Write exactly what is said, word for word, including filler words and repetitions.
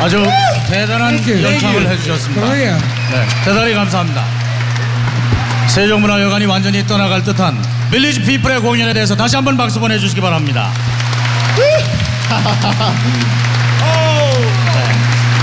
아주 대단한 땡큐, 열창을 땡큐. 해주셨습니다. 그러게요. 네, 대단히 감사합니다. 세종문화회관이 완전히 떠나갈 듯한 빌리지 피플의 공연에 대해서 다시 한번 박수 보내주시기 바랍니다.